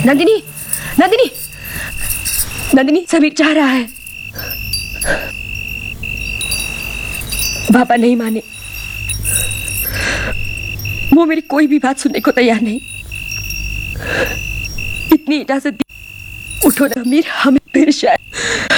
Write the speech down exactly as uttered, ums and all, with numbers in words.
नंदिनी, नंदिनी, नंदिनी, समीर चाह रहा है। पापा नहीं माने, वो मेरी कोई भी बात सुनने को तैयार नहीं। इतनी इजाजत दी, उठो ना समीर, हमें फिर शायद